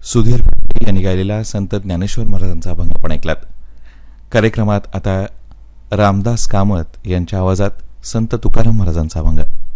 सुधीर फडके यांनी गायलेला संत ज्ञानेश्वर महाराजांचा अभंग आपण ऐकलात. कार्यक्रमात आता रामदास कामत यांच्या आवाजात संत तुकाराम महाराजांचा अभंग.